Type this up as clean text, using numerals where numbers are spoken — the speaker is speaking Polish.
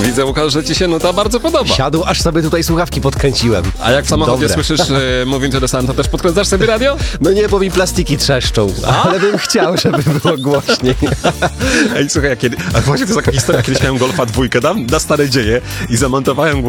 Widzę, Łukasz, że ci się nuta bardzo podoba. Siadł, aż sobie tutaj słuchawki podkręciłem. A jak w samochodzie Dobre. słyszysz Moving to the Sun, to też podkręcasz sobie radio? No nie, bo mi plastiki trzeszczą, ale bym chciał, żeby było głośniej. Ej, słuchaj, a właśnie to jest taka historia, kiedyś miałem Golfa 2 na Stare Dzieje i zamontowałem